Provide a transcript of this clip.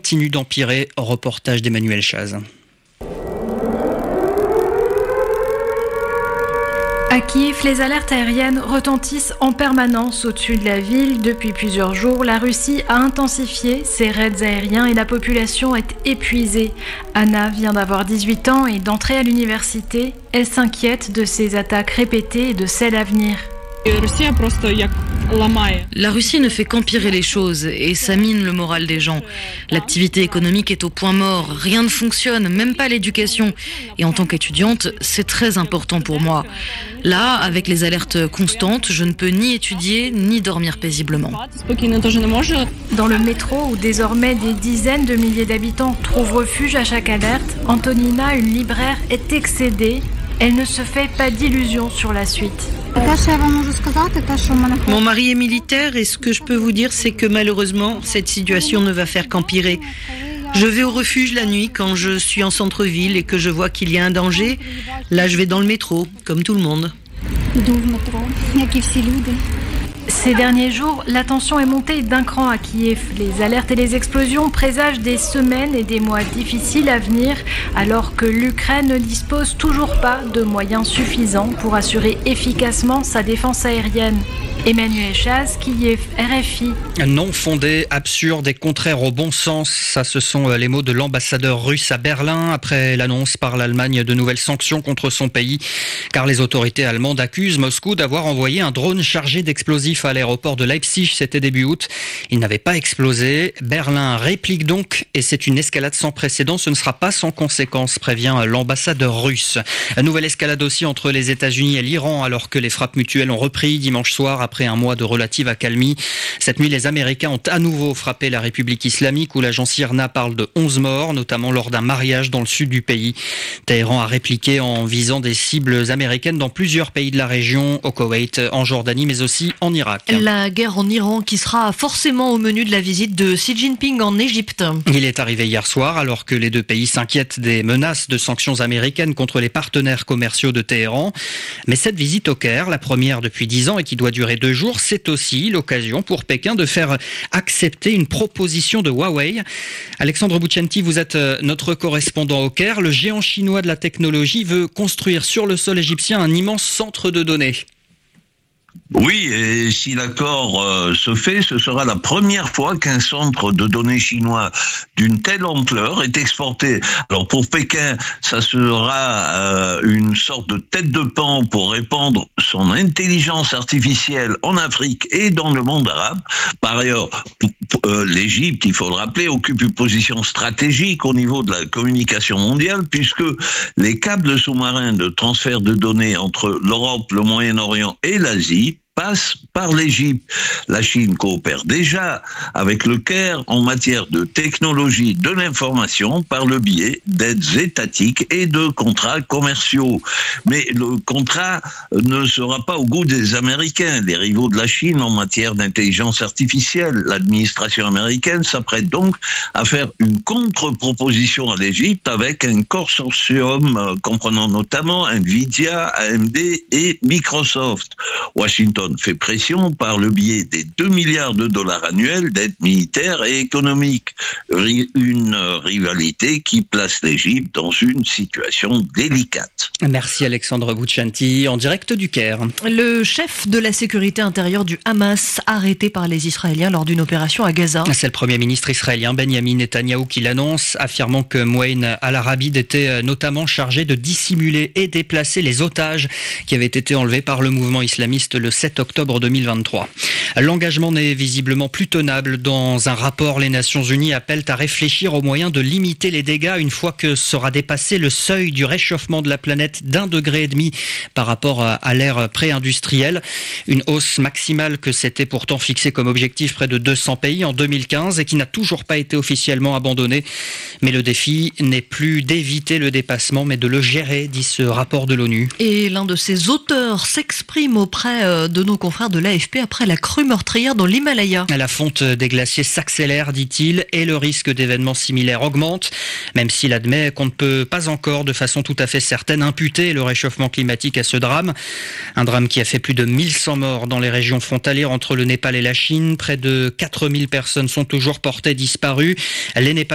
continue d'empirer. Reportage d'Emmanuel Chaz. À Kiev, les alertes aériennes retentissent en permanence au-dessus de la ville. Depuis plusieurs jours, la Russie a intensifié ses raids aériens et la population est épuisée. Anna vient d'avoir 18 ans et d'entrer à l'université. Elle s'inquiète de ces attaques répétées et de celles à venir. La Russie ne fait qu'empirer les choses et ça mine le moral des gens. L'activité économique est au point mort, rien ne fonctionne, même pas l'éducation. Et en tant qu'étudiante, c'est très important pour moi. Là, avec les alertes constantes, je ne peux ni étudier ni dormir paisiblement. Dans le métro, où désormais des dizaines de milliers d'habitants trouvent refuge à chaque alerte, Antonina, une libraire, est excédée. Elle ne se fait pas d'illusions sur la suite. Mon mari est militaire et ce que je peux vous dire, c'est que malheureusement, cette situation ne va faire qu'empirer. Je vais au refuge la nuit quand je suis en centre-ville et que je vois qu'il y a un danger. Là, je vais dans le métro, comme tout le monde. Ces derniers jours, la tension est montée d'un cran à Kiev. Les alertes et les explosions présagent des semaines et des mois difficiles à venir, alors que l'Ukraine ne dispose toujours pas de moyens suffisants pour assurer efficacement sa défense aérienne. Emmanuel Chaz, Kiev, RFI. Non fondé, absurde et contraire au bon sens, ça ce sont les mots de l'ambassadeur russe à Berlin après l'annonce par l'Allemagne de nouvelles sanctions contre son pays, car les autorités allemandes accusent Moscou d'avoir envoyé un drone chargé d'explosifs à l'aéroport de Leipzig, c'était début août. Il n'avait pas explosé. Berlin réplique donc et c'est une escalade sans précédent, ce ne sera pas sans conséquence, prévient l'ambassadeur russe. Nouvelle escalade aussi entre les États-Unis et l'Iran alors que les frappes mutuelles ont repris dimanche soir après un mois de relative accalmie. Cette nuit, les Américains ont à nouveau frappé la République islamique où l'agence IRNA parle de 11 morts, notamment lors d'un mariage dans le sud du pays. Téhéran a répliqué en visant des cibles américaines dans plusieurs pays de la région, au Koweït, en Jordanie, mais aussi en Irak. La guerre en Iran qui sera forcément au menu de la visite de Xi Jinping en Égypte. Il est arrivé hier soir alors que les deux pays s'inquiètent des menaces de sanctions américaines contre les partenaires commerciaux de Téhéran. Mais cette visite au Caire, la première depuis 10 ans et qui doit durer 2 jours, c'est aussi l'occasion pour Pékin de faire accepter une proposition de Huawei. Alexandre Bouchenti, vous êtes notre correspondant au Caire. Le géant chinois de la technologie veut construire sur le sol égyptien un immense centre de données. Oui, et si l'accord se fait, ce sera la première fois qu'un centre de données chinois d'une telle ampleur est exporté. Alors pour Pékin, ça sera une sorte de tête de pan pour répandre son intelligence artificielle en Afrique et dans le monde arabe. Par ailleurs, l'Égypte, il faut le rappeler, occupe une position stratégique au niveau de la communication mondiale puisque les câbles sous-marins de transfert de données entre l'Europe, le Moyen-Orient et l'Asie passe par l'Égypte. La Chine coopère déjà avec le Caire en matière de technologie de l'information par le biais d'aides étatiques et de contrats commerciaux. Mais le contrat ne sera pas au goût des Américains, les rivaux de la Chine en matière d'intelligence artificielle. L'administration américaine s'apprête donc à faire une contre-proposition à l'Égypte avec un consortium comprenant notamment Nvidia, AMD et Microsoft. Washington fait pression par le biais des 2 milliards de dollars annuels d'aide militaire et économique. Une rivalité qui place l'Égypte dans une situation délicate. Merci Alexandre Bouchenti, en direct du Caire. Le chef de la sécurité intérieure du Hamas, arrêté par les Israéliens lors d'une opération à Gaza. C'est le Premier ministre israélien Benyamin Netanyahou qui l'annonce, affirmant que Mouaïn al-Arabid était notamment chargé de dissimuler et déplacer les otages qui avaient été enlevés par le mouvement islamiste le 7 octobre 2023. L'engagement n'est visiblement plus tenable. Dans un rapport, les Nations Unies appellent à réfléchir aux moyens de limiter les dégâts une fois que sera dépassé le seuil du réchauffement de la planète d'1,5 degré par rapport à l'ère pré-industrielle. Une hausse maximale que s'était pourtant fixée comme objectif près de 200 pays en 2015 et qui n'a toujours pas été officiellement abandonnée. Mais le défi n'est plus d'éviter le dépassement, mais de le gérer, dit ce rapport de l'ONU. Et l'un de ses auteurs s'exprime auprès de nos confrères de l'AFP après la crue meurtrière dans l'Himalaya. La fonte des glaciers s'accélère, dit-il, et le risque d'événements similaires augmente, même s'il admet qu'on ne peut pas encore de façon tout à fait certaine imputer le réchauffement climatique à ce drame. Un drame qui a fait plus de 1100 morts dans les régions frontalières entre le Népal et la Chine. Près de 4000 personnes sont toujours portées disparues. Les